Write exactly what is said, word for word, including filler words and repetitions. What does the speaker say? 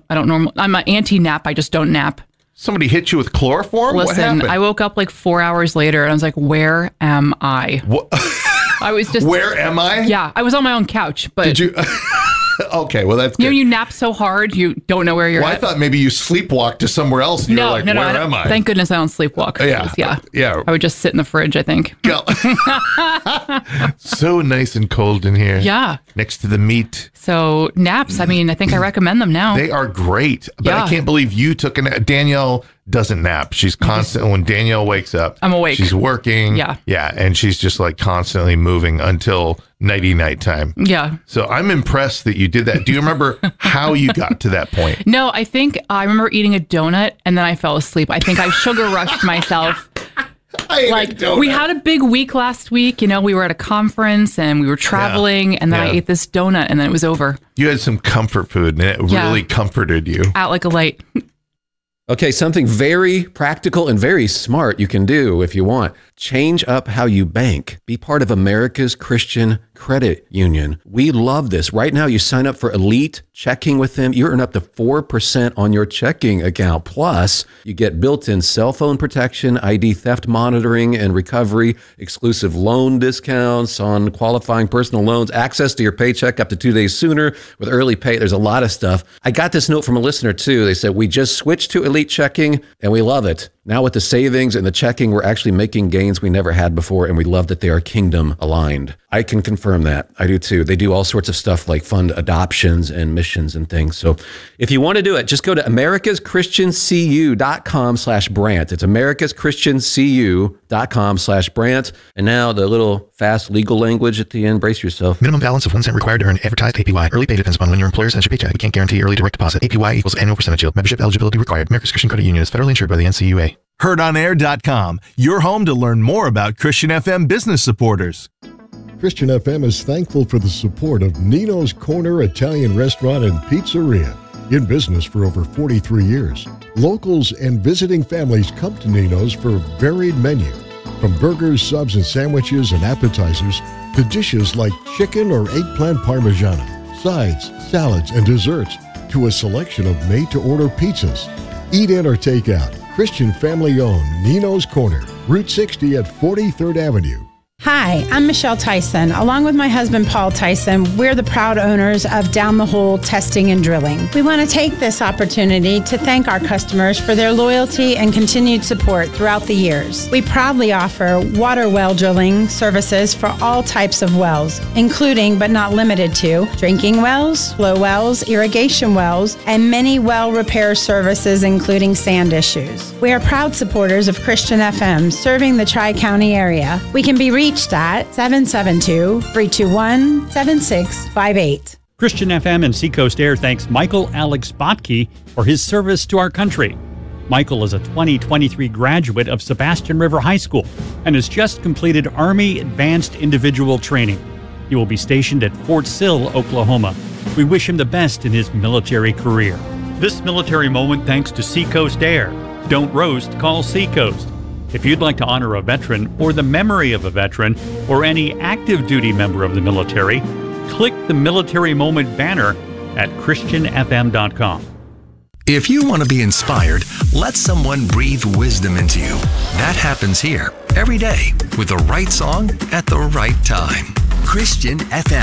I don't normally, I'm an anti-nap. I just don't nap. Somebody hit you with chloroform? What Listen, happened? I woke up like four hours later and I was like, where am I? What? I was just. Where am I? Yeah, I was on my own couch, but. Did you? Okay, well, that's good. You know, you nap so hard, you don't know where you're well, at. I thought maybe you sleepwalked to somewhere else and no, you're like, no, no, where I am I? Thank goodness I don't sleepwalk. Yeah. Yeah. Yeah. I would just sit in the fridge, I think. So nice and cold in here. Yeah. Next to the meat. So naps, I mean, I think I recommend them now. They are great. But Yeah. I can't believe you took a nap. Danielle doesn't nap. She's constant. When Danielle wakes up, I'm awake. She's working. Yeah. Yeah. And she's just like constantly moving until nighty night time. Yeah. So I'm impressed that you did that. Do you remember how you got to that point? No, I think I remember eating a donut and then I fell asleep. I think I sugar rushed myself. I ate Like a donut. we had a big week last week, you know, we were at a conference and we were traveling and then Yeah. I ate this donut and then it was over. You had some comfort food and it Yeah. really comforted you. Out like a light. Okay, something very practical and very smart you can do if you want. Change up how you bank. Be part of America's Christian Credit Union. We love this. Right now, you sign up for Elite Checking with them. You earn up to four percent on your checking account. Plus, you get built-in cell phone protection, I D theft monitoring and recovery, exclusive loan discounts on qualifying personal loans, access to your paycheck up to two days sooner with early pay. There's a lot of stuff. I got this note from a listener, too. They said, we just switched to Elite Checking, and we love it. Now with the savings and the checking, we're actually making gains we never had before, and we love that they are kingdom aligned. I can confirm that. I do too. They do all sorts of stuff like fund adoptions and missions and things. So if you want to do it, just go to americaschristiancu.com slash Brant. It's americaschristiancu.com slash Brant. And now the little fast legal language at the end. Brace yourself. Minimum balance of one cent required to earn advertised A P Y. Early pay depends upon when your employer sends your paycheck. We can't guarantee early direct deposit. A P Y equals annual percentage yield. Membership eligibility required. America's Christian Credit Union is federally insured by the N C U A. heard on air dot com, your home to learn more about Christian F M business supporters. Christian F M is thankful for the support of Nino's Corner Italian Restaurant and Pizzeria, in business for over forty-three years. Locals and visiting families come to Nino's for a varied menu, from burgers, subs, and sandwiches and appetizers to dishes like chicken or eggplant parmigiana, sides, salads, and desserts, to a selection of made-to-order pizzas. Eat in or take out. Christian family-owned Nino's Corner, Route sixty at forty-third Avenue. Hi, I'm Michelle Tyson. Along with my husband, Paul Tyson, we're the proud owners of Down the Hole Testing and Drilling. We want to take this opportunity to thank our customers for their loyalty and continued support throughout the years. We proudly offer water well drilling services for all types of wells, including but not limited to drinking wells, flow wells, irrigation wells, and many well repair services, including sand issues. We are proud supporters of Christian F M, serving the Tri-County area. We can be reached at seven seven two, three two one, seven six five eight. Christian F M and Seacoast Air thanks Michael Alex Botke for his service to our country. Michael is a twenty twenty-three graduate of Sebastian River High School and has just completed Army Advanced Individual Training. He will be stationed at Fort Sill, Oklahoma. We wish him the best in his military career. This military moment thanks to Seacoast Air. Don't roast, call Seacoast. If you'd like to honor a veteran or the memory of a veteran or any active duty member of the military, click the Military Moment banner at christian f m dot com. If you want to be inspired, let someone breathe wisdom into you. That happens here every day with the right song at the right time. Christian F M.